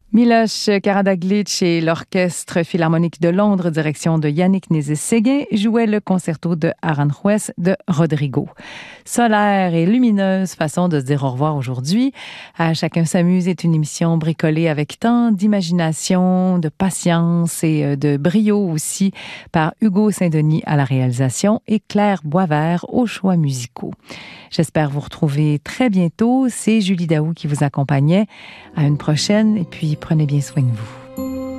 Miloš Karađagić et l'Orchestre Philharmonique de Londres, direction de Yannick Nézet-Séguin, jouaient le concerto de Aranjuez de Rodrigo. Solaire et lumineuse façon de se dire au revoir aujourd'hui. À Chacun s'amuse est une émission bricolée avec tant d'imagination, de patience et de brio aussi par Hugo Saint-Denis à la réalisation et Claire Boisvert aux choix musicaux. J'espère vous retrouver très bientôt. C'est Julie Daou qui vous accompagnait. À une prochaine et puis prenez bien soin de vous.